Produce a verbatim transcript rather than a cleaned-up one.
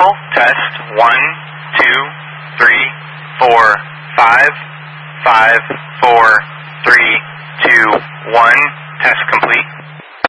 sample. Test. One, two, three, four, five, five, four, three, two, one. Test